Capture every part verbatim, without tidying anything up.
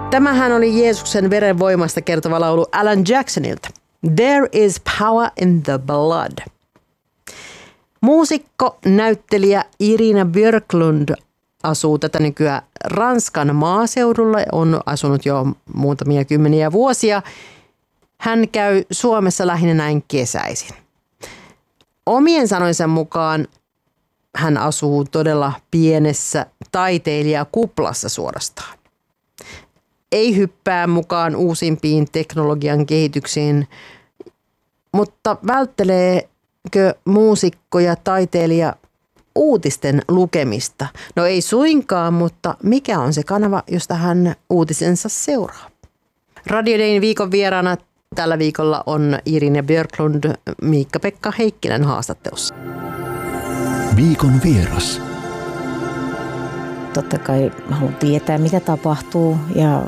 Tämähän oli Jeesuksen veren voimasta kertova laulu Alan Jacksonilta. There is power in the blood. Muusikko, näyttelijä Irina Björklund asuu tätä nykyään Ranskan maaseudulla. On asunut jo muutamia kymmeniä vuosia. Hän käy Suomessa lähinnä näin kesäisin. Omien sanoinsa mukaan hän asuu todella pienessä taiteilijakuplassa suorastaan. Ei hyppää mukaan uusimpiin teknologian kehityksiin, mutta vältteleekö muusikko ja taiteilija uutisten lukemista? No ei suinkaan, mutta mikä on se kanava, josta hän uutisensa seuraa? Radio Dayn viikon vieraana tällä viikolla on Irina Björklund Miikka-Pekka Heikkilän haastattelussa. Viikon vieras. Totta kai haluan tietää, mitä tapahtuu, ja,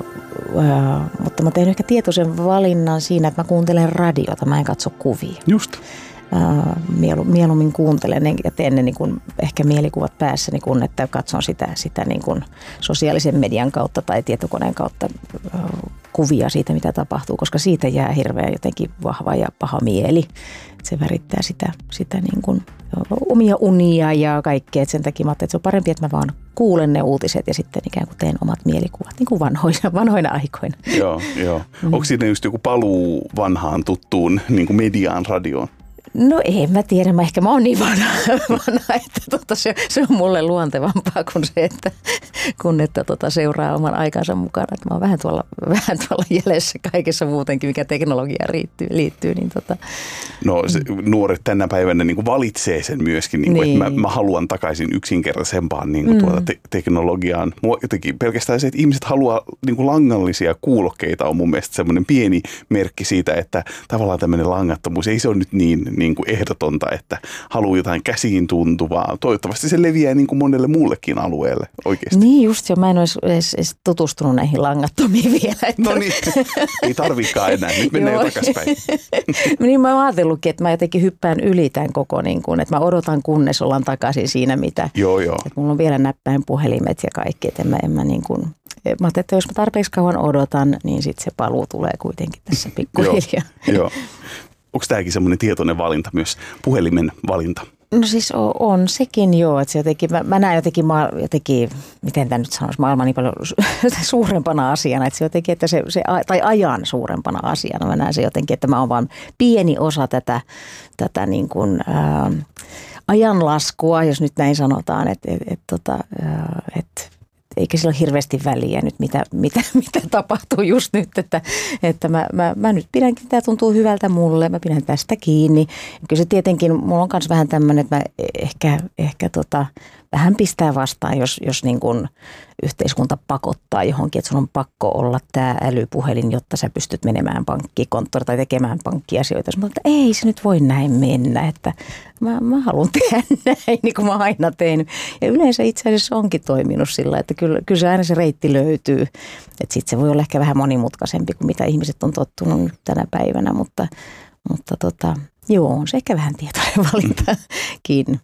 ää, mutta mä teen ehkä tietoisen valinnan siinä, että mä kuuntelen radiota, mä en katso kuvia. Just. Ää, mielu, mieluummin kuuntelen ja teen ne niin kuin ehkä mielikuvat päässäni, kun että katson sitä, sitä niin kuin sosiaalisen median kautta tai tietokoneen kautta ää, kuvia siitä, mitä tapahtuu, koska siitä jää hirveän jotenkin vahva ja paha mieli. Se värittää sitä, sitä niin kuin omia unia ja kaikkea. Et sen takia mä ajattelin, että se on parempi, että mä vaan kuulen ne uutiset ja sitten ikään kuin teen omat mielikuvat, niin kuin vanhoina, vanhoina aikoina. Joo, joo. Mm. Onko siinä just joku paluu vanhaan tuttuun niin kuin mediaan, radioon? No en mä tiedä, mä ehkä mä oon niin vanha, vanha että tota, se, se on mulle luontevampaa kuin se, että, kun että tota, seuraa oman aikansa mukana. Että mä oon vähän tuolla, vähän tuolla jäljessä kaikessa muutenkin, mikä teknologiaan liittyy. liittyy niin tota. No se, nuoret tänä päivänä niin kuin valitsee sen myöskin, niin kuin, niin. että mä, mä haluan takaisin yksinkertaisempaan niin kuin mm. tuota te- teknologiaan. Mua jotenkin pelkästään se, että ihmiset haluaa niin kuin langallisia kuulokkeita on mun mielestä semmoinen pieni merkki siitä, että tavallaan tämmöinen langattomuus, ei se ole nyt niin niin kuin ehdotonta, että haluaa jotain käsiin tuntuvaa. Toivottavasti se leviää niin kuin monelle muullekin alueelle oikeasti. Niin just jo, mä en olisi edes, edes tutustunut näihin langattomiin vielä. Että... No niin, ei tarvikaan enää, nyt mennään jo takaspäin. Niin mä oon ajatellutkin, että mä jotenkin hyppään yli tämän koko, niin kuin, että mä odotan kunnes ollaan takaisin siinä, mitä. Joo, joo. Että mulla on vielä näppäin puhelimet ja kaikki, että en mä, en mä niin kuin... Mä ajattelin, että jos mä tarpeeksi kauan odotan, niin sitten se paluu tulee kuitenkin tässä pikkuhiljaa. Joo. Onko tämäkin semmoinen tietoinen valinta myös, puhelimen valinta? No siis on, on sekin joo, että se jotenkin, mä, mä näen jotenkin, maa, jotenkin, miten tämä nyt sanoisi, maailman niin paljon suurempana asiana, että se jotenkin, että se, se, tai ajan suurempana asiana, mä näen se jotenkin, että mä oon vaan pieni osa tätä, tätä niin kuin, ää, ajanlaskua, jos nyt näin sanotaan, että et, et, tota, et, eikä sillä ole hirveästi väliä nyt, mitä, mitä, mitä tapahtuu just nyt, että, että mä, mä, mä nyt pidänkin, tämä tuntuu hyvältä mulle, mä pidän tästä kiinni. Kyllä se tietenkin, mulla on myös vähän tämmöinen, että mä ehkä, ehkä tota, vähän pistää vastaan, jos, jos niin kuin yhteiskunta pakottaa johonkin, että sun on pakko olla tämä älypuhelin, jotta sä pystyt menemään pankkikonttoriin tai tekemään pankkiasioita. Mä että ei se nyt voi näin mennä, että mä, mä haluan tehdä näin, niin kuin mä aina teen. Ja yleensä itse asiassa onkin toiminut sillä, että kyllä, kyllä se aina se reitti löytyy. Että sitten se voi olla ehkä vähän monimutkaisempi kuin mitä ihmiset on tottunut tänä päivänä, mutta, mutta tota, joo, on se ehkä vähän tietoinen valintakin.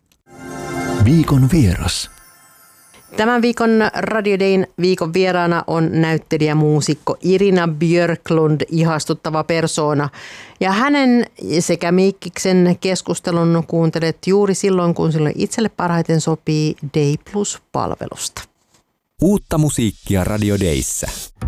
Viikon vieras. Tämän viikon Radio Dayn viikon vieraana on näyttelijä muusikko Irina Björklund, ihastuttava persoona. Ja hänen sekä Miikkiksen keskustelun kuuntelet juuri silloin, kun sille itselle parhaiten sopii Day Plus-palvelusta. Uutta musiikkia Radio Dayssä.